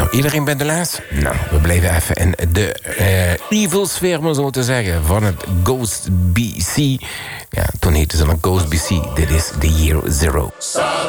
iedereen bij de les? Nou, we blijven even in de evil sfeer, om zo te zeggen, van het Ghost BC. Ja, toen heette ze nog Ghost BC. Dit is The Year Zero.